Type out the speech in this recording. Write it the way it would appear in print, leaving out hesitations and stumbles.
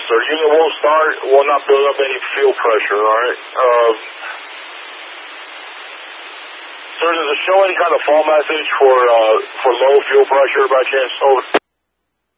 sir. Unit will start, will not build up any fuel pressure, all right? Sir, does it show any kind of fall message for low fuel pressure by chance? Over.